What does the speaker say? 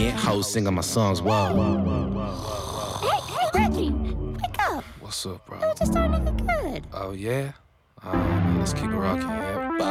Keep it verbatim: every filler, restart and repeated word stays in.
again. Hoes singing my songs, whoa. Hey, hey, Reggie, wake up. What's up, bro? You just started looking good. Oh, yeah? Uh, let's keep it rocking, yeah?